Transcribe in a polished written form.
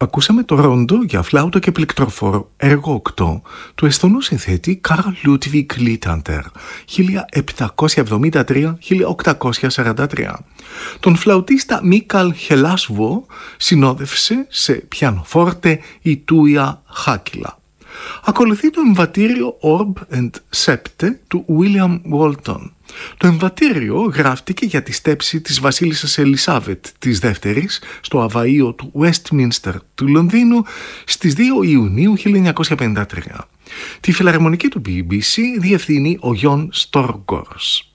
Ακούσαμε το ρόντο για φλάουτο και πληκτροφόρο έργο 8 του εσθονού συνθέτη Καρλ Λούτβιγκ Λίταντερ 1773-1843. Τον φλαουτίστα Μίκαλ Χελάσβο συνόδευσε σε πιανοφόρτε η Τούια Χάκυλα. Ακολουθεί το εμβατήριο Orb and Septe του William Walton. Το εμβατήριο γράφτηκε για τη στέψη της βασίλισσας Ελισάβετ της Δεύτερης στο αβαΐο του Westminster του Λονδίνου στις 2 Ιουνίου 1953. Τη φιλαρμονική του BBC διευθύνει ο Γιον Στόργορς.